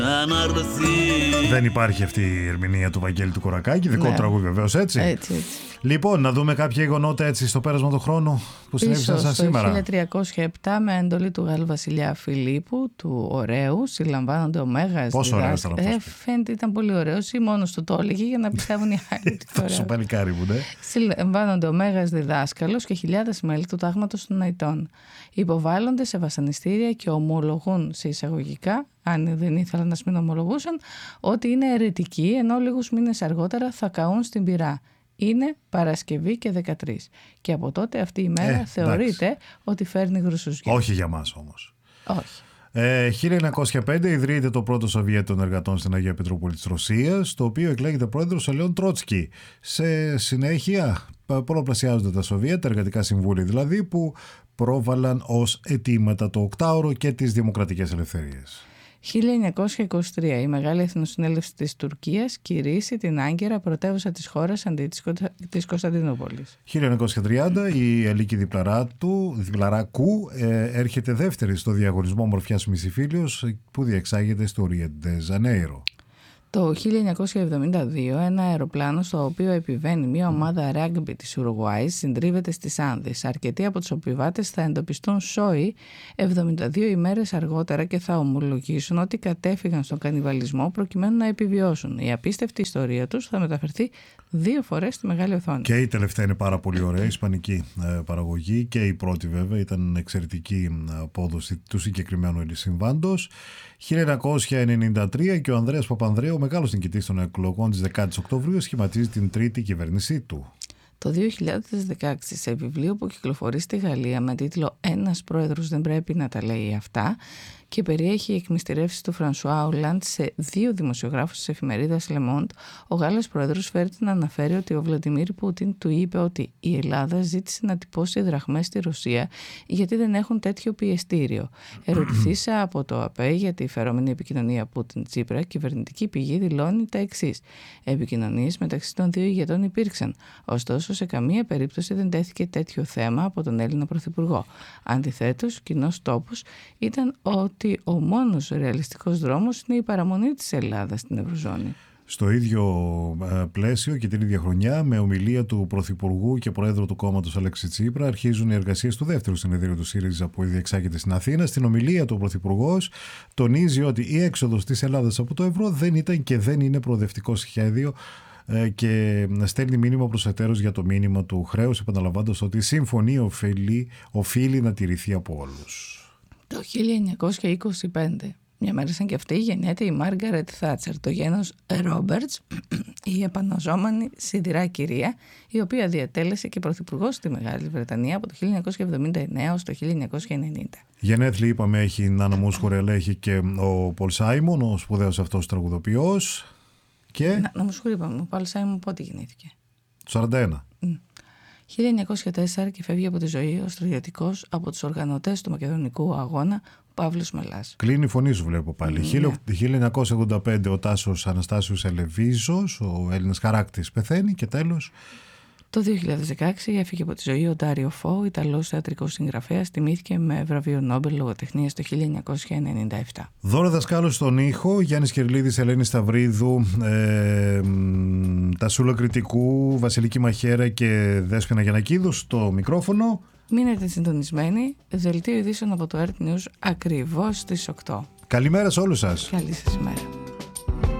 Δεν υπάρχει αυτή η ερμηνεία του Βαγγέλη του Κορακάκη, δικό Ναι. τραγούδι βεβαίως, έτσι. Έτσι. Λοιπόν, να δούμε κάποια γεγονότα έτσι στο πέρασμα του χρόνου που συνέβησαν σαν σήμερα. Το 1307, με εντολή του Γάλλου βασιλιά Φιλίππου του Ωραίου, συλλαμβάνονται ο Μέγας. Πόσο ωραίος ήταν αυτός. Φαίνεται ήταν πολύ ωραίος, ή μόνος του το έλεγε για να πιστεύουν οι άλλοι. Τόσο παλικάρι μου, ναι. Συλλαμβάνονται ο Μέγας διδάσκαλος και χιλιάδες μέλη του τάγματος των Αητών. Υποβάλλονται σε βασανιστήρια και ομολογούν σε εισαγωγικά, αν δεν ήθελαν να μην ομολογούσαν, ότι είναι αιρετικοί, ενώ λίγους μήνες αργότερα θα καούν στην πυρά. Είναι Παρασκευή και 13. Και από τότε αυτή η μέρα θεωρείται ότι φέρνει γρουσουζιά. Όχι για μας όμως. Όχι. 1905 ιδρύεται το πρώτο Σοβιέτ των εργατών στην Αγία Πετρούπολη της Ρωσίας, το οποίο εκλέγεται πρόεδρος ο Λέον Τρότσκι. Σε συνέχεια πολλαπλασιάζονται τα Σοβιέτ, τα εργατικά συμβούλια δηλαδή, που πρόβαλαν ως αιτήματα το οκτάωρο και τις δημοκρατικές ελευθερίες. 1923 η Μεγάλη Εθνοσυνέλευση της Τουρκίας κηρύσσει την Άγκυρα πρωτεύουσα της χώρας αντί της Κωνσταντινούπολης. 1930 η Αλίκη Διπλαράκου έρχεται δεύτερη στο διαγωνισμό μορφιάς Μισιφίλιος που διεξάγεται στο Ριο ντε Ζανέιρο. Το 1972 ένα αεροπλάνο στο οποίο επιβαίνει μια ομάδα ράγκμπι της Ουρουγουάης συντρίβεται στις Άνδες. Αρκετοί από τους επιβάτες θα εντοπιστούν σόι 72 ημέρες αργότερα και θα ομολογήσουν ότι κατέφυγαν στον κανιβαλισμό προκειμένου να επιβιώσουν. Η απίστευτη ιστορία τους θα μεταφερθεί 2 φορές στη μεγάλη οθόνη. Και η τελευταία είναι πάρα πολύ ωραία, ισπανική παραγωγή, και η πρώτη βέβαια ήταν εξαιρετική απόδοση του συγκεκριμένου συμβάντος. 1993 και ο Ανδρέας Παπανδρέου, μεγάλος νικητής των εκλογών της 10ης Οκτωβρίου, σχηματίζει την τρίτη κυβέρνησή του. Το 2016 σε βιβλίο που κυκλοφορεί στη Γαλλία με τίτλο «Ένας πρόεδρος δεν πρέπει να τα λέει αυτά» και περιέχει εκμυστηρεύσεις του Φρανσουά Ολάντ σε 2 δημοσιογράφους της εφημερίδας Le Monde, ο Γάλλος πρόεδρος φέρεται να αναφέρει ότι ο Βλαντιμίρ Πούτιν του είπε ότι η Ελλάδα ζήτησε να τυπώσει δραχμές στη Ρωσία γιατί δεν έχουν τέτοιο πιεστήριο. Ερωτηθήσα από το ΑΠΕ για τη φερόμενη επικοινωνία Πούτιν-Τσίπρα, κυβερνητική πηγή δηλώνει τα εξής. Επικοινωνίες μεταξύ των 2 ηγετών υπήρξαν. Ωστόσο, σε καμία περίπτωση δεν τέθηκε τέτοιο θέμα από τον Έλληνα Πρωθυπουργό. Αντιθέτως, κοινός τόπος ήταν ότι ο μόνος ρεαλιστικός δρόμος είναι η παραμονή της Ελλάδας στην Ευρωζώνη. Στο ίδιο πλαίσιο και την ίδια χρονιά, με ομιλία του Πρωθυπουργού και Προέδρου του κόμματος Αλέξη Τσίπρα, αρχίζουν οι εργασίες του δεύτερου συνεδρίου του ΣΥΡΙΖΑ που διεξάγεται στην Αθήνα. Στην ομιλία του Πρωθυπουργός τονίζει ότι η έξοδος της Ελλάδας από το ευρώ δεν ήταν και δεν είναι προοδευτικό σχέδιο και στέλνει μήνυμα προς εταίρους για το μήνυμα του χρέους, επαναλαμβάνοντας ότι η συμφωνία οφείλει να τηρηθεί από όλους. Το 1925, μια μέρα σαν και αυτή, γεννιέται η Μάργαρετ Θάτσερ, το γένος Ρόμπερτς, η επαναζώμενη σιδηρά κυρία, η οποία διατέλεσε και πρωθυπουργός στη Μεγάλη Βρετανία από το 1979 ως το 1990. Γενέθλια, είπαμε, έχει η Νάνα Μούσχουρη, αλλά έχει και ο Πολ Σάιμον, ο σπουδαίος αυτός τραγουδοποιός. Και... Να μου είπαμε, ο Πολ Σάιμον πότε γεννήθηκε? Το 1941. 1904 και φεύγει από τη ζωή ο στρατιωτικός από τους οργανωτές του Μακεδονικού Αγώνα, ο Παύλος Μελάς. Κλείνει η φωνή σου, βλέπω πάλι. 1985 ο Τάσος Αναστάσιος Ελεβίζος, ο Έλληνας χαράκτης, πεθαίνει και τέλος. Το 2016 έφυγε από τη ζωή ο Ντάριο Φω, Ιταλός θεατρικός συγγραφέας, τιμήθηκε με βραβείο Νόμπελ λογοτεχνίας το 1997. Δώρα Δασκάλου στον ήχο, Γιάννης Κερλίδης, Ελένη Σταυρίδου, Τασούλα Κρητικού, Βασιλική Μαχέρα και Δέσποινα Γιαννακίδου στο μικρόφωνο. Μείνετε συντονισμένοι, δελτίο ειδήσεων από το Earth News ακριβώς στις 8. Καλημέρα σε όλους σας. Καλή σας ημέρα.